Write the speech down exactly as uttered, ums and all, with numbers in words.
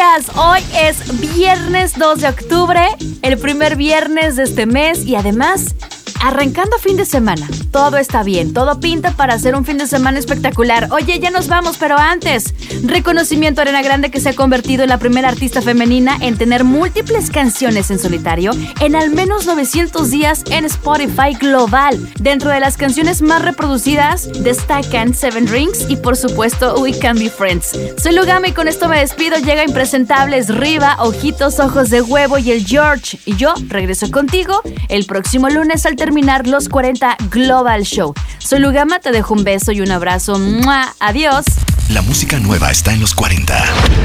días. Hoy es viernes dos de octubre, el primer viernes de este mes y además arrancando fin de semana. Todo está bien, todo pinta para hacer un fin de semana espectacular. Oye, ya nos vamos, pero antes, reconocimiento a Ariana Grande, que se ha convertido en la primera artista femenina en tener múltiples canciones en solitario en al menos novecientos días en Spotify global. Dentro de las canciones más reproducidas destacan Seven Rings y por supuesto We Can Be Friends. Soy Lugama y con esto me despido. Llega Impresentables, Riva, Ojitos, Ojos de Huevo y el George. Y yo regreso contigo el próximo lunes al terminar los cuarenta Global Show. Soy Lugama, te dejo un beso y un abrazo. ¡Mua! Adiós. La música nueva está en los cuarenta.